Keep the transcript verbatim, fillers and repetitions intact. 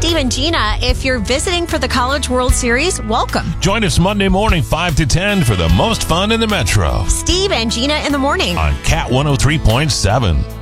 Steve and Gina. If you're visiting for the College World Series, welcome. Join us Monday morning, five to ten, for the most fun in the Metro. Steve and Gina in the morning On Cat one oh three point seven.